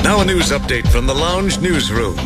Now a news update from the Lounge Newsroom.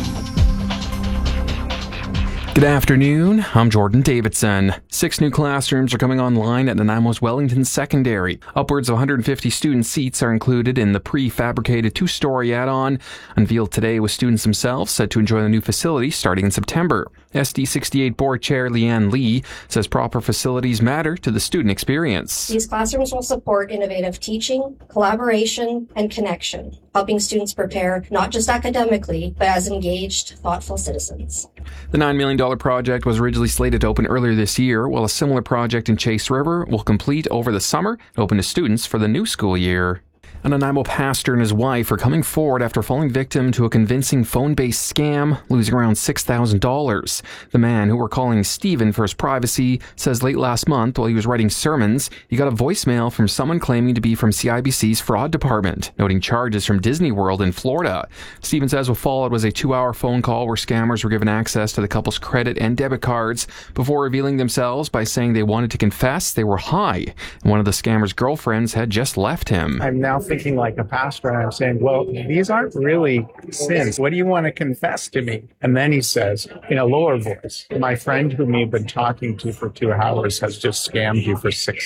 Good afternoon, I'm Jordan Davidson. 6 new classrooms are coming online at Nanaimo's Wellington Secondary. Upwards of 150 student seats are included in the prefabricated 2-story add-on, unveiled today with students themselves set to enjoy the new facility starting in September. SD68 Board Chair Leanne Lee says proper facilities matter to the student experience. These classrooms will support innovative teaching, collaboration, and connection, helping students prepare not just academically, but as engaged, thoughtful citizens. The $9 million project was originally slated to open earlier this year, while a similar project in Chase River will complete over the summer and open to students for the new school year. A Nanaimo pastor and his wife are coming forward after falling victim to a convincing phone-based scam, losing around $6,000. The man, who we're calling Stephen for his privacy, says late last month while he was writing sermons, he got a voicemail from someone claiming to be from CIBC's fraud department, noting charges from Disney World in Florida. Stephen says what followed was a 2-hour phone call where scammers were given access to the couple's credit and debit cards before revealing themselves by saying they wanted to confess they were high, and one of the scammer's girlfriends had just left him. I'm now thinking like a pastor, and I'm saying, well, these aren't really sins. What do you want to confess to me? And then he says, in a lower voice, my friend whom you've been talking to for 2 hours has just scammed you for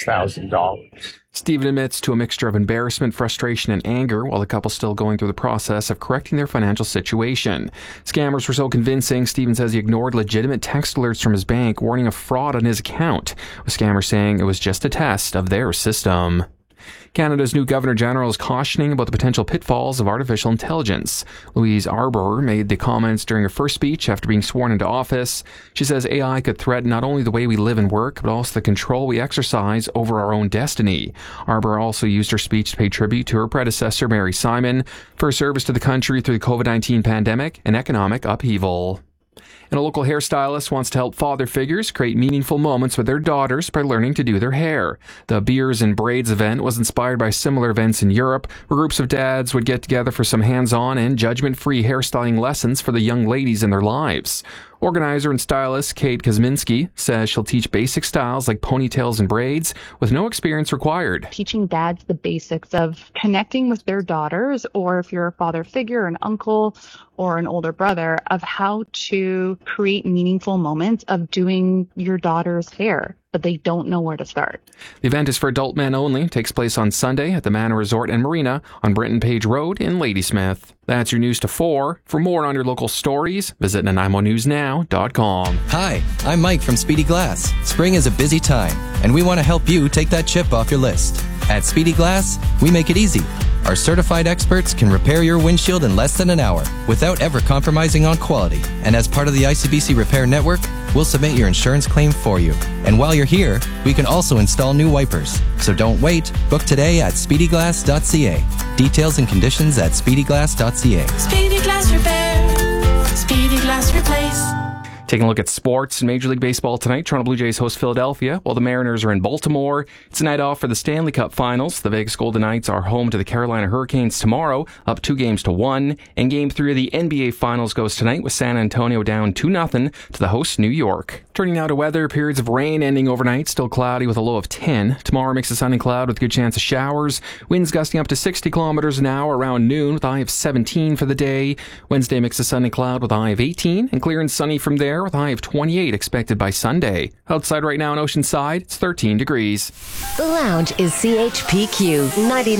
$6,000. Stephen admits to a mixture of embarrassment, frustration, and anger, while the couple's still going through the process of correcting their financial situation. Scammers were so convincing, Stephen says he ignored legitimate text alerts from his bank warning of fraud on his account, with scammers saying it was just a test of their system. Canada's new Governor-General is cautioning about the potential pitfalls of artificial intelligence. Louise Arbour made the comments during her first speech after being sworn into office. She says AI could threaten not only the way we live and work, but also the control we exercise over our own destiny. Arbour also used her speech to pay tribute to her predecessor, Mary Simon, for her service to the country through the COVID-19 pandemic and economic upheaval. And a local hairstylist wants to help father figures create meaningful moments with their daughters by learning to do their hair. The Beers and Braids event was inspired by similar events in Europe, where groups of dads would get together for some hands-on and judgment-free hairstyling lessons for the young ladies in their lives. Organizer and stylist Kate Kosminski says she'll teach basic styles like ponytails and braids with no experience required. Teaching dads the basics of connecting with their daughters, or if you're a father figure, an uncle, or an older brother, of how to create meaningful moments of doing your daughter's hair, but they don't know where to start. The event is for adult men only. It takes place on Sunday at the Manor Resort and Marina on Brenton Page Road in Ladysmith. That's your news to 4. For more on your local stories, visit NanaimoNewsNow.com. Hi, I'm Mike from Speedy Glass. Spring is a busy time, and we want to help you take that chip off your list. At Speedy Glass, we make it easy. Our certified experts can repair your windshield in less than an hour without ever compromising on quality. And as part of the ICBC Repair Network, we'll submit your insurance claim for you. And while you're here, we can also install new wipers. So don't wait. Book today at speedyglass.ca. Details and conditions at speedyglass.ca. Speedy Glass Repair. Speedy Glass Replace. Taking a look at sports in Major League Baseball tonight, Toronto Blue Jays host Philadelphia, while the Mariners are in Baltimore. It's a night off for the Stanley Cup Finals. The Vegas Golden Knights are home to the Carolina Hurricanes tomorrow, up 2-1. And Game 3 of the NBA Finals goes tonight with San Antonio down 2-0 to the host New York. Turning now to weather, periods of rain ending overnight, still cloudy with a low of 10. Tomorrow mix of sun and cloud with a good chance of showers. Winds gusting up to 60 kilometers an hour around noon with a high of 17 for the day. Wednesday mix of sun and cloud with a high of 18, and clear and sunny from there with a high of 28 expected by Sunday. Outside right now in Oceanside, it's 13 degrees. The Lounge is CHPQ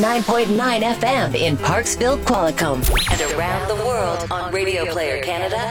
99.9 FM in Parksville, Qualicum, and around the world on Radio Player Canada